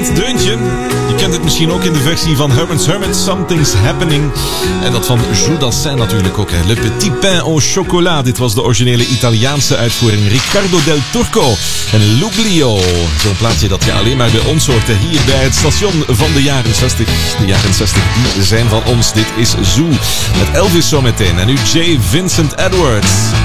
bekend deuntje. Je kent het misschien ook in de versie van Herman's Hermit, Something's Happening. En dat van Jules Dassin natuurlijk ook. Hè. Le Petit Pain au Chocolat. Dit was de originele Italiaanse uitvoering. Riccardo del Turco en L'Uglio. Zo'n plaatje dat je alleen maar bij ons hoort. Hè. Hier bij het station van de jaren 60. De jaren 60 die zijn van ons. Dit is Zoo. Met Elvis zometeen. En nu J. Vincent Edwards.